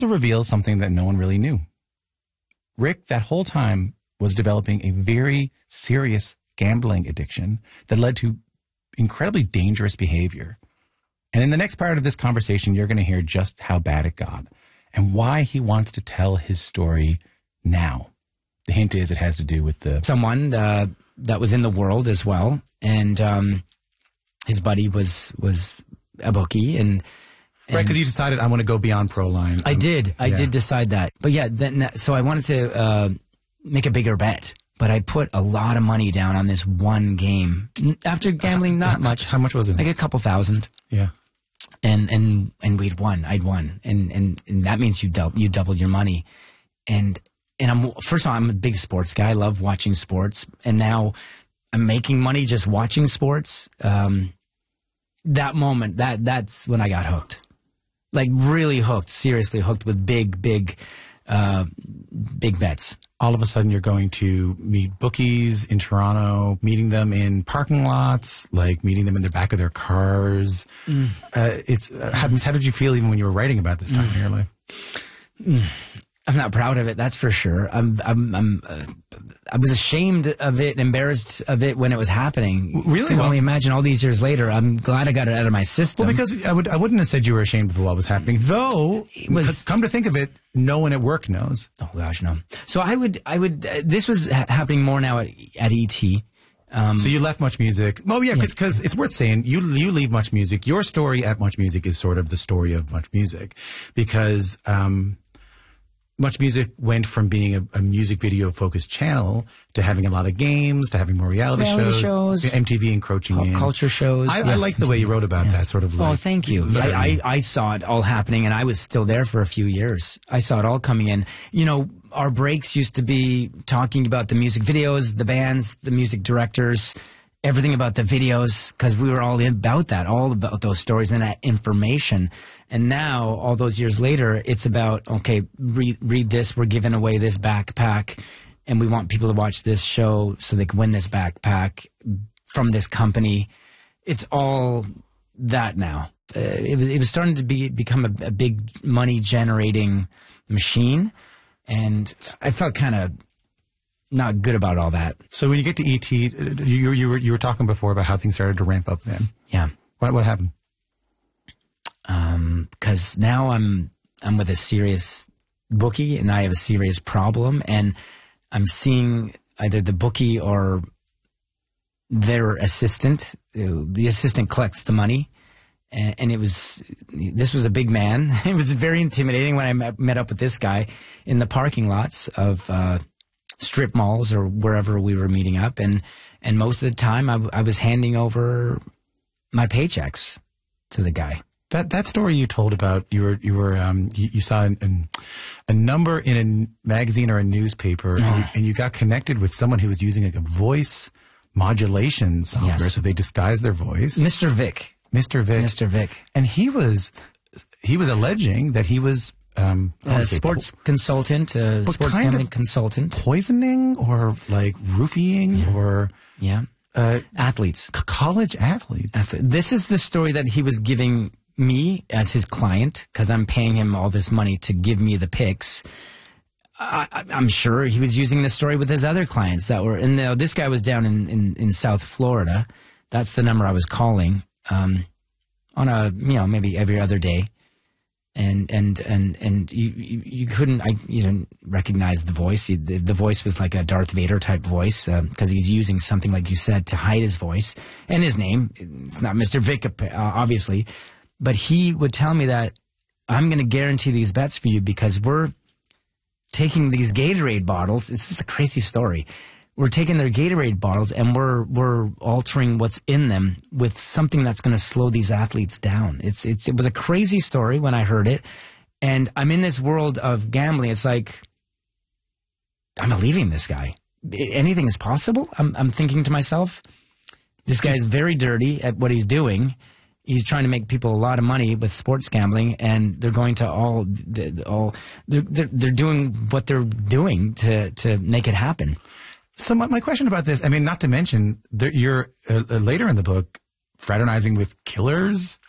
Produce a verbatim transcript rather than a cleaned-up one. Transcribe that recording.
to reveal something that no one really knew. Rick, that whole time, was developing a very serious gambling addiction that led to incredibly dangerous behavior. And in the next part of this conversation, you're going to hear just how bad it got and why he wants to tell his story now. The hint is it has to do with the... Someone uh, that was in the world as well, and um, his buddy was was a bookie, and... and right, because you decided I want to go beyond pro line. I um, did. I yeah. did decide that. But yeah, then, so I wanted to uh, make a bigger bet, but I put a lot of money down on this one game. After gambling, not much. How much was it? Like a couple thousand. Yeah. And and and we'd won. I'd won, and and, and that means you double you doubled your money. And and I'm first of all, I'm a big sports guy. I love watching sports, and now I'm making money just watching sports. Um, that moment, that that's when I got hooked, like really hooked, seriously hooked with big big uh, big bets. All of a sudden, you're going to meet bookies in Toronto, meeting them in parking lots, like meeting them in the back of their cars. Mm. Uh, it's uh, how, how did you feel even when you were writing about this time mm. in your life? Mm. I'm not proud of it, that's for sure. I'm, I'm, I'm uh, I was ashamed of it, embarrassed of it when it was happening. Really? I can well, only imagine all these years later. I'm glad I got it out of my system. Well, because I would, I wouldn't have said you were ashamed of what was happening, though. It was, come to think of it, no one at work knows. Oh gosh, no. So I would, I would. Uh, this was ha- happening more now at, at E T. Um, so you left Much Music. Oh yeah, because yeah. it's worth saying you you leave Much Music. Your story at Much Music is sort of the story of Much Music, because. Um, Much Music went from being a, a music video focused channel to having a lot of games, to having more reality, reality shows, shows, M T V encroaching pop in. culture shows. I, yeah. I like the way you wrote about yeah. that sort of. Like, oh, thank you. I, I, I saw it all happening, and I was still there for a few years. I saw it all coming in. You know, our breaks used to be talking about the music videos, the bands, the music directors, everything about the videos, because we were all about that, all about those stories and that information. And now, all those years later, it's about, okay, read, read this, we're giving away this backpack, and we want people to watch this show so they can win this backpack from this company. It's all that now. Uh, it was it was starting to be become a, a big money-generating machine, and I felt kind of not good about all that. So when you get to E T, you, you, were, you were talking before about how things started to ramp up then. Yeah. What, what happened? Um, because now I'm I'm with a serious bookie, and I have a serious problem, and I'm seeing either the bookie or their assistant. The assistant collects the money, and, and it was this was a big man. It was very intimidating when I met, met up with this guy in the parking lots of uh, strip malls or wherever we were meeting up, and and most of the time I, I was handing over my paychecks to the guy. That that story you told about you were you were um, you, you saw an, an, a number in a magazine or a newspaper, oh. and, you, and you got connected with someone who was using like a voice modulation software, yes. so they disguised their voice. Mister Vic, Mister Vic, Mister Vic, and he was he was alleging that he was um, a sports po- consultant, a sports gambling consultant, poisoning or like roofying yeah. or yeah, uh, athletes, c- college athletes. Athlete. This is the story that he was giving me as his client, because I'm paying him all this money to give me the picks. I, I'm sure he was using this story with his other clients that were in the, this guy was down in, in, in South Florida. That's the number I was calling um, on a, you know, maybe every other day. And, and, and, and you, you, you couldn't, I, you didn't recognize the voice. The, the voice was like a Darth Vader type voice, uh, cause he's using something, like you said, to hide his voice and his name. It's not Mister Vic, uh, obviously. But he would tell me that I'm going to guarantee these bets for you because we're taking these Gatorade bottles. It's just a crazy story. We're taking their Gatorade bottles and we're we're altering what's in them with something that's going to slow these athletes down. It's it's it was a crazy story when I heard it, and I'm in this world of gambling. It's like I'm believing this guy. Anything is possible. I'm I'm thinking to myself, this guy's very dirty at what he's doing. He's trying to make people a lot of money with sports gambling, and they're going to all, all they're, they're, they're doing what they're doing to, to make it happen. So my, my question about this, I mean, not to mention, there, you're uh, uh, later in the book fraternizing with killers